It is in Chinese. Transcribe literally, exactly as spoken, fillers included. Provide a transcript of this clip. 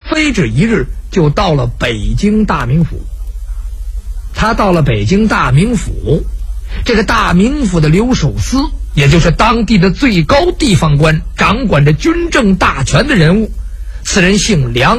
非止一日就到了北京大名府。他到了北京大名府，这个大名府的留守司，也就是当地的最高地方官，掌管着军政大权的人物，此人姓梁，